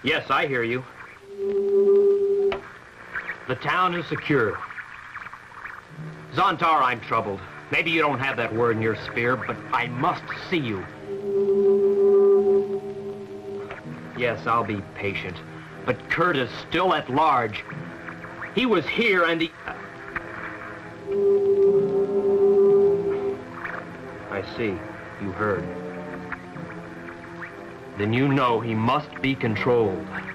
Yes, I hear you. The town is secure. Zontar, I'm troubled. Maybe you don't have that word in your sphere, but I must see you. Yes, I'll be patient. But Kurt is still at large. He was here and he... I see. You heard. Then you know he must be controlled.